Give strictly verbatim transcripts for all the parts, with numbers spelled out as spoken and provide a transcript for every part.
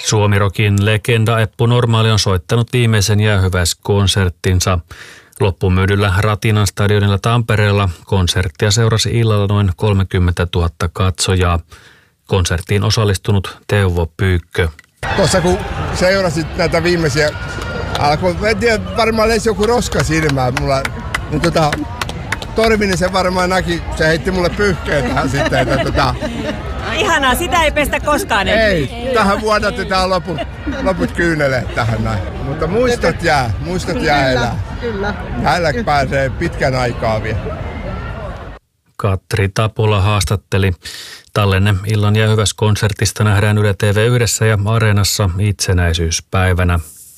Suomirokin legenda Eppu Normaali on soittanut viimeisen jäähyväiskonserttinsa. Loppumyydyllä Ratinan stadionilla Tampereella konserttia seurasi illalla noin kolmekymmentätuhatta katsojaa. Konserttiin osallistunut Teuvo Pyykkö. Tuossa kun seurasit näitä viimeisiä, alkoi, en tiedä, varmaan leisi joku roska silmään mulla, niin tota, Torvinen se varmaan näki, se heitti mulle pyyhkeen tähän sitten, että tota... Ihanaa, sitä ei pestä koskaan. Ei, ei. Tähän vuodatetaan loput, loput kyyneleet tähän näin. Mutta muistot jää, muistot jää elää. Kyllä. Täällä pääsee pitkän aikaa vielä. Katri Tapula haastatteli. Tallenne illan jäähyväiskonsertista nähdään Yle T V yhdessä ja Areenassa itsenäisyyspäivänä.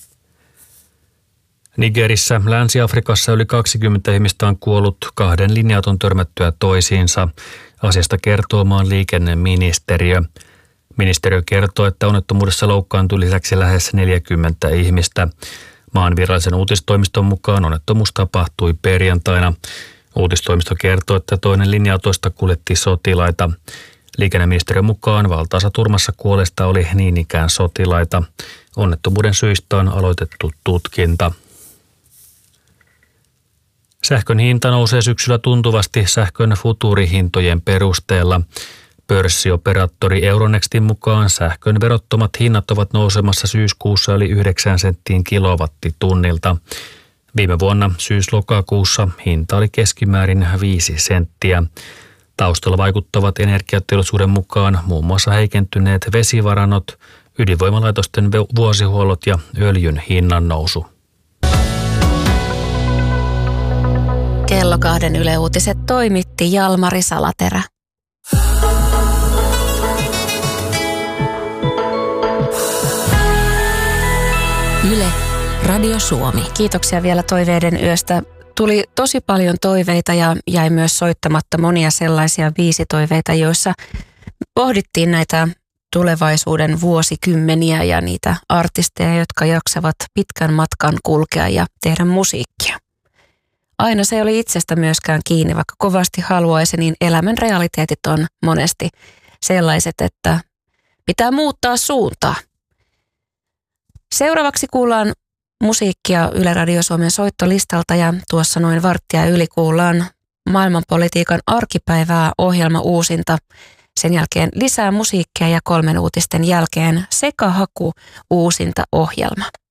Nigerissä, Länsi-Afrikassa yli kaksikymmentä ihmistä on kuollut kahden linja-auton törmättyä toisiinsa. Asiasta kertoo maan liikenneministeriö. Ministeriö kertoo, että onnettomuudessa loukkaantui lisäksi lähes neljäkymmentä ihmistä. Maan virallisen uutistoimiston mukaan onnettomuus tapahtui perjantaina. Uutistoimisto kertoo, että toinen linja-autoista kuljetti sotilaita. Liikenneministeriön mukaan valtaosa turmassa kuolleista oli niin ikään sotilaita. Onnettomuuden syistä on aloitettu tutkinta. Sähkön hinta nousee syksyllä tuntuvasti sähkön futuurihintojen perusteella. Pörssioperaattori Euronextin mukaan sähkön verottomat hinnat ovat nousemassa syyskuussa yli yhdeksän senttiin kilowattitunnilta. Viime vuonna syys-lokakuussa hinta oli keskimäärin viisi senttiä. Taustalla vaikuttavat energiateollisuuden mukaan muun muassa heikentyneet vesivarannot, ydinvoimalaitosten vuosihuollot ja öljyn hinnan nousu. Kello kahden Yle Uutiset toimitti Jalmari Salaterä. Yle, Radio Suomi. Kiitoksia vielä toiveiden yöstä. Tuli tosi paljon toiveita ja jäi myös soittamatta monia sellaisia biisitoiveita, joissa pohdittiin näitä tulevaisuuden vuosikymmeniä ja niitä artisteja, jotka jaksavat pitkän matkan kulkea ja tehdä musiikkia. Aina se ei ole itsestä myöskään kiinni, vaikka kovasti haluaisi, niin elämän realiteetit on monesti sellaiset, että pitää muuttaa suuntaa. Seuraavaksi kuullaan musiikkia Yle Radio Suomen soittolistalta ja tuossa noin varttia yli kuullaan maailmanpolitiikan arkipäivää ohjelma uusinta. Sen jälkeen lisää musiikkia ja kolmen uutisten jälkeen Sekahaku uusinta ohjelma.